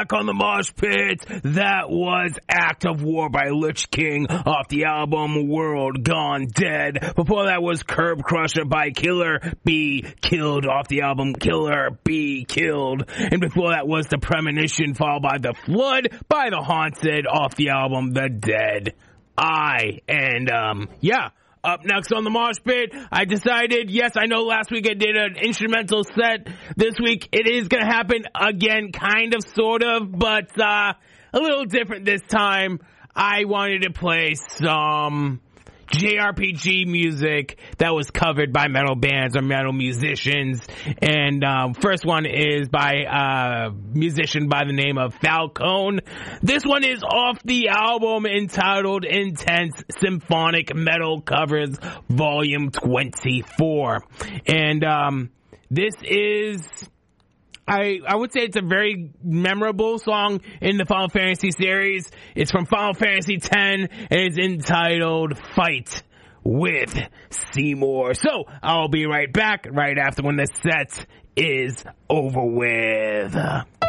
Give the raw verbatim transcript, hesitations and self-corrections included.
back on the Mosh Pit. That was Act of War by Lich King off the album World Gone Dead. Before that was Curb Crusher by Killer Be Killed off the album Killer Be Killed. And before that was The Premonition followed by The Flood by The Haunted off the album The Dead Eye. And um yeah. Up next on the Mosh Pit, I decided, yes, I know last week I did an instrumental set. This week it is going to happen again, kind of, sort of, but uh a little different this time. I wanted to play some J R P G music that was covered by metal bands or metal musicians. And um first one is by a musician by the name of Falcone. This one is off the album entitled Intense Symphonic Metal Covers Volume twenty-four. And um this is... I, I would say it's a very memorable song in the Final Fantasy series. It's from Final Fantasy X, and it's entitled Fight with Seymour. So, I'll be right back right after when the set is over with.